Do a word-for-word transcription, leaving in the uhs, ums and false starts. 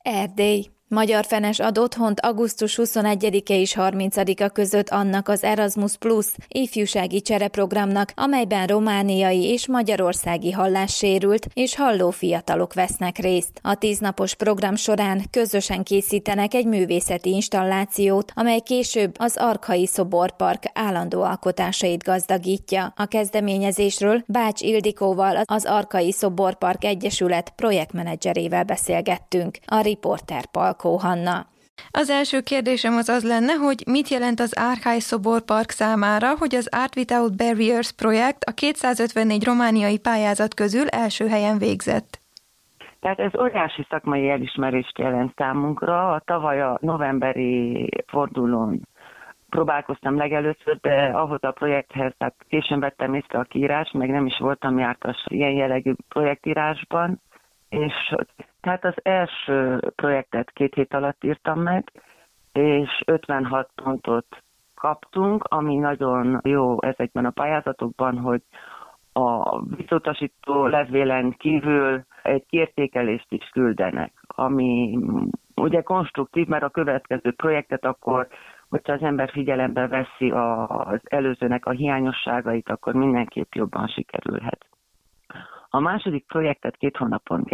Erdély. Magyar fenes ad otthont augusztus huszonegyedike és harmincadika között annak az Erasmus Plus ifjúsági csereprogramnak, amelyben romániai és magyarországi hallássérült és halló fiatalok vesznek részt. A tíznapos program során közösen készítenek egy művészeti installációt, amely később az Arkai Szoborpark állandó alkotásait gazdagítja. A kezdeményezésről Bács Ildikóval, az Arkai Szoborpark Egyesület projektmenedzserével beszélgettünk. A riporter Palkó Hanna. Az első kérdésem az az lenne, hogy mit jelent az Arkai Szoborpark számára, hogy az Art Without Barriers projekt a kétszázötvennégy romániai pályázat közül első helyen végzett. Tehát ez óriási szakmai elismerést jelent számunkra. A tavaly a novemberi fordulón próbálkoztam legelőször, de ahhoz a projekthez, tehát későn vettem észre a kiírást, meg nem is voltam jártas ilyen jellegű projektírásban, és tehát az első projektet két hét alatt írtam meg, és ötvenhat pontot kaptunk, ami nagyon jó ezekben a pályázatokban, hogy a visszautasító levélen kívül egy kiértékelést is küldenek, ami ugye konstruktív, mert a következő projektet akkor, hogyha az ember figyelembe veszi az előzőnek a hiányosságait, akkor mindenképp jobban sikerülhet. A második projektet két hónapon